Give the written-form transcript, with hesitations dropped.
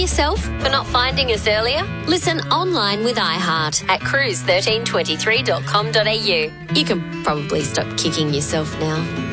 yourself for not finding us earlier? Listen online with iHeart at cruise1323.com.au. You can probably stop kicking yourself now.